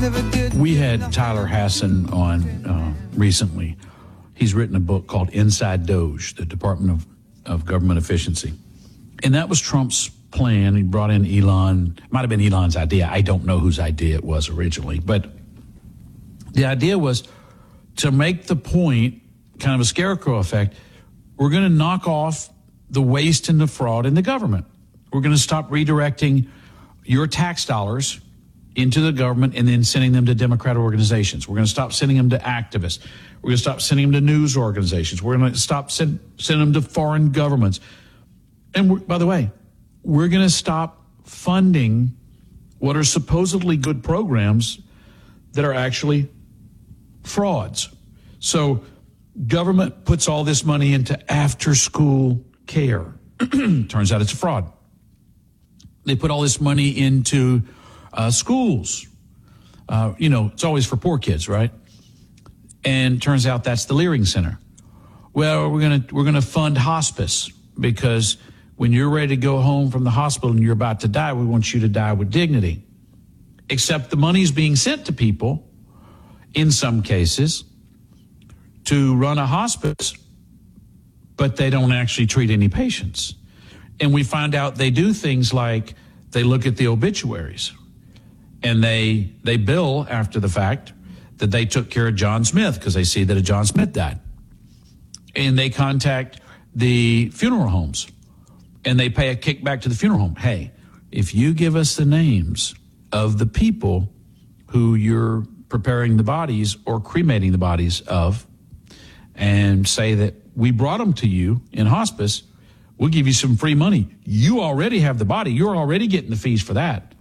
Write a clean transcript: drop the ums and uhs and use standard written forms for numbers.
We had Tyler Hasson on recently. He's written a book called Inside DOGE, the Department of Government Efficiency. And that was Trump's plan. He brought in Elon. Might have been Elon's idea. I don't know whose idea it was originally. But the idea was to make the point, kind of a scarecrow effect, we're going to knock off the waste and the fraud in the government. We're going to stop redirecting your tax dollars into the government and then sending them to Democrat organizations. We're going to stop sending them to activists. We're going to stop sending them to news organizations. We're going to stop sending them to foreign governments. And by the way, we're going to stop funding what are supposedly good programs that are actually frauds. So government puts all this money into after-school care. Turns out it's a fraud. They put all this money into schools. It's always for poor kids, right? And turns out that's the Leering Center. Well, we're gonna fund hospice because when you're ready to go home from the hospital and you're about to die, we want you to die with dignity. Except the money's being sent to people, in some cases, to run a hospice, but they don't actually treat any patients. And we find out they do things like they look at the obituaries and they bill after the fact that they took care of John Smith because they see that a John Smith died. And they contact the funeral homes and they pay a kickback to the funeral home. Hey, if you give us the names of the people who you're preparing the bodies or cremating the bodies of and say that we brought them to you in hospice, we'll give you some free money. You already have the body. You're already getting the fees for that.